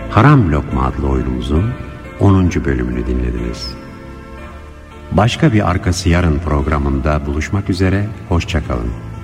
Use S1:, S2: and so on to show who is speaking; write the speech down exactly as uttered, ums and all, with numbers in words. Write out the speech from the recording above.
S1: Haram Lokma adlı oyunumuzun onuncu bölümünü dinlediniz. Başka bir Arkası Yarın programında buluşmak üzere, hoşça kalın.